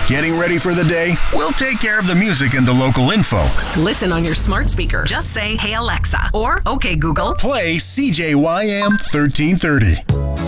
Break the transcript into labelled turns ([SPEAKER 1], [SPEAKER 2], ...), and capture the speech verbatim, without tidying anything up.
[SPEAKER 1] Getting ready for the day? We'll take care of the music and the local info.
[SPEAKER 2] Listen on your smart speaker. Just say, "Hey Alexa," or "Okay Google,
[SPEAKER 1] Play C J Y M thirteen thirty.